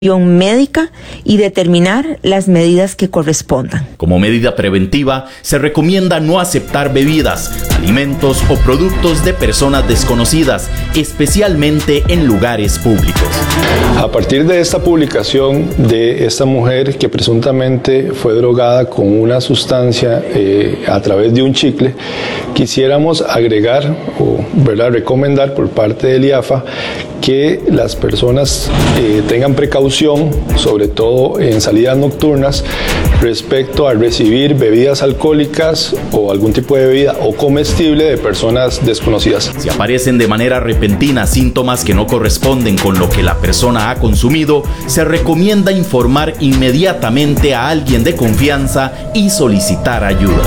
médica y determinar las medidas que correspondan. Como medida preventiva, se recomienda no aceptar bebidas, alimentos o productos de personas desconocidas, especialmente en lugares públicos. A partir de esta publicación de esta mujer que presuntamente fue drogada con una sustancia a través de un chicle, quisiéramos agregar o recomendar por parte del IAFA que las personas tengan precaución, sobre todo en salidas nocturnas, respecto a recibir bebidas alcohólicas o algún tipo de bebida o comestible de personas desconocidas. Si aparecen de manera repentina síntomas que no corresponden con lo que la persona ha consumido, se recomienda informar inmediatamente a alguien de confianza y solicitar ayuda.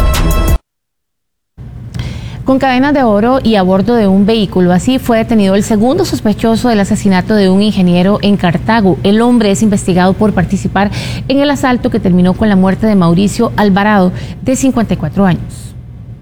Con cadenas de oro y a bordo de un vehículo. Así fue detenido el segundo sospechoso del asesinato de un ingeniero en Cartago. El hombre es investigado por participar en el asalto que terminó con la muerte de Mauricio Alvarado, de 54 años.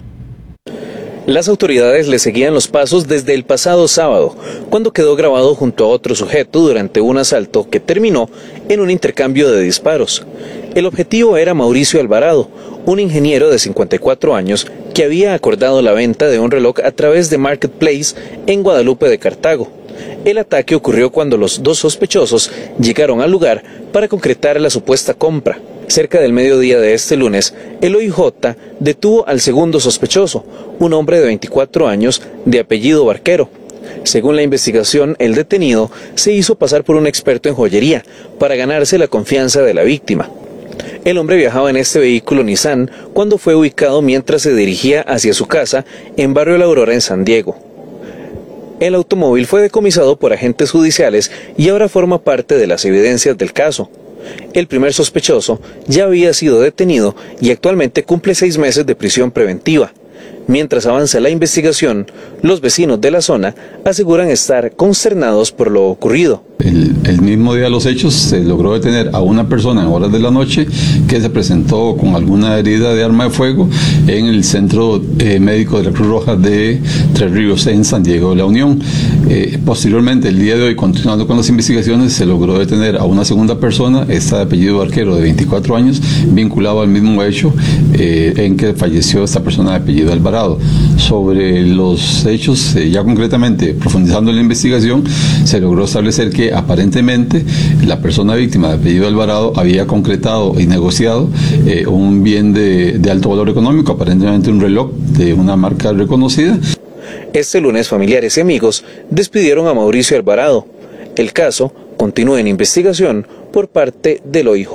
Las autoridades le seguían los pasos desde el pasado sábado, cuando quedó grabado junto a otro sujeto durante un asalto que terminó en un intercambio de disparos. El objetivo era Mauricio Alvarado, un ingeniero de 54 años que había acordado la venta de un reloj a través de Marketplace en Guadalupe de Cartago. El ataque ocurrió cuando los dos sospechosos llegaron al lugar para concretar la supuesta compra. Cerca del mediodía de este lunes, el OIJ detuvo al segundo sospechoso, un hombre de 24 años de apellido Barquero. Según la investigación, el detenido se hizo pasar por un experto en joyería para ganarse la confianza de la víctima. El hombre viajaba en este vehículo Nissan cuando fue ubicado mientras se dirigía hacia su casa en Barrio La Aurora en San Diego. El automóvil fue decomisado por agentes judiciales y ahora forma parte de las evidencias del caso. El primer sospechoso ya había sido detenido y actualmente cumple 6 meses de prisión preventiva. Mientras avanza la investigación, los vecinos de la zona aseguran estar consternados por lo ocurrido. El mismo día de los hechos se logró detener a una persona en horas de la noche que se presentó con alguna herida de arma de fuego en el centro médico de la Cruz Roja de Tres Ríos en San Diego de la Unión. Posteriormente, el día de hoy, continuando con las investigaciones, se logró detener a una segunda persona, esta de apellido Barquero, de 24 años, vinculado al mismo hecho en que falleció esta persona de apellido Alvarado. Sobre los hechos, ya concretamente profundizando en la investigación, se logró establecer que aparentemente la persona víctima de apellido Alvarado había concretado y negociado un bien de alto valor económico, aparentemente un reloj de una marca reconocida. Este lunes, familiares y amigos despidieron a Mauricio Alvarado. El caso continúa en investigación por parte del OIJ.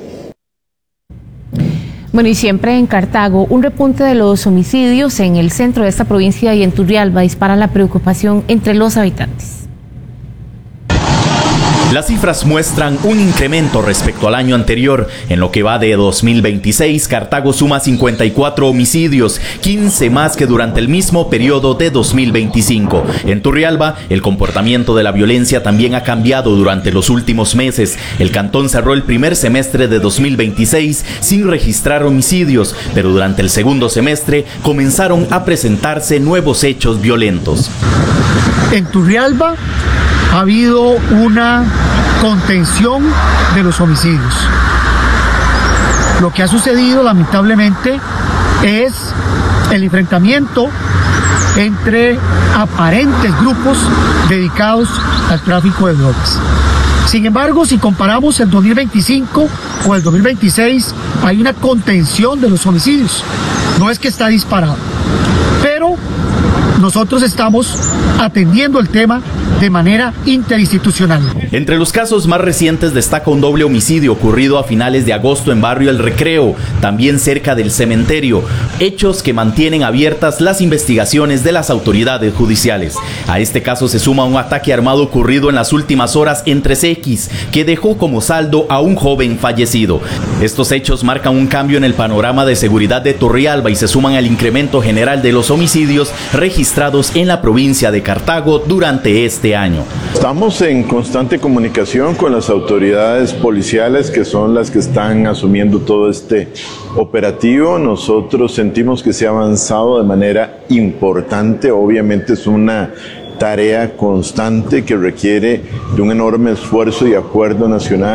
Bueno, y siempre en Cartago, un repunte de los homicidios en el centro de esta provincia y en Turrialba dispara la preocupación entre los habitantes. Las cifras muestran un incremento respecto al año anterior. En lo que va de 2026, Cartago suma 54 homicidios, 15 más que durante el mismo periodo de 2025. En Turrialba, el comportamiento de la violencia también ha cambiado durante los últimos meses. El cantón cerró el primer semestre de 2026 sin registrar homicidios, pero durante el segundo semestre comenzaron a presentarse nuevos hechos violentos. En Turrialba ha habido una contención de los homicidios. Lo que ha sucedido, lamentablemente, es el enfrentamiento entre aparentes grupos dedicados al tráfico de drogas. Sin embargo, si comparamos el 2025 con el 2026, hay una contención de los homicidios. No es que está disparado, pero nosotros estamos atendiendo el tema de manera interinstitucional. Entre los casos más recientes destaca un doble homicidio ocurrido a finales de agosto en Barrio El Recreo, también cerca del cementerio, hechos que mantienen abiertas las investigaciones de las autoridades judiciales. A este caso se suma un ataque armado ocurrido en las últimas horas en 3X, que dejó como saldo a un joven fallecido. Estos hechos marcan un cambio en el panorama de seguridad de Turrialba y se suman al incremento general de los homicidios registrados en la provincia de Cartago durante este año. Estamos en constante comunicación con las autoridades policiales, que son las que están asumiendo todo este operativo. Nosotros sentimos que se ha avanzado de manera importante. Obviamente es una tarea constante que requiere de un enorme esfuerzo y acuerdo nacional.